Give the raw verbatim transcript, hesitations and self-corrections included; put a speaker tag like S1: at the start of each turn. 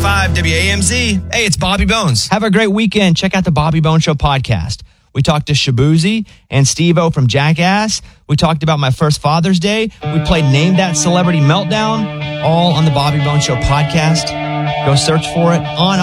S1: five W A M Z. Hey, it's Bobby Bones.
S2: Have a great weekend. Check out the Bobby Bones Show podcast. We talked to Shabuzi and Steve-O from Jackass. We talked about my first Father's Day. We played Name That Celebrity Meltdown, all on the Bobby Bones Show podcast. Go search for it on